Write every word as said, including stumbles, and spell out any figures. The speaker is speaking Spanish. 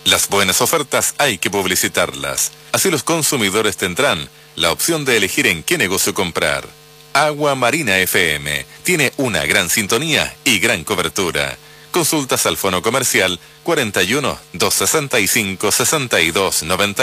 Las buenas ofertas hay que publicitarlas. Así los consumidores tendrán la opción de elegir en qué negocio comprar. Agua Marina F M tiene una gran sintonía y gran cobertura. Consultas al fono comercial cuarenta y uno, doscientos sesenta y cinco, sesenta y dos noventa.